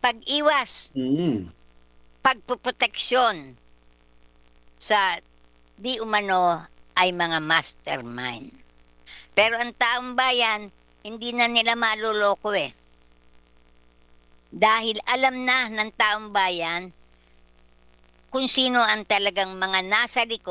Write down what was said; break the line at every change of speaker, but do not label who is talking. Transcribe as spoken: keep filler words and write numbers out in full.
pag-iwas,
Mm.
pagpuproteksyon sa di umano ay mga mastermind. Pero ang taong bayan, hindi na nila maloloko eh. Dahil alam na ng taong bayan kung sino ang talagang mga nasa likod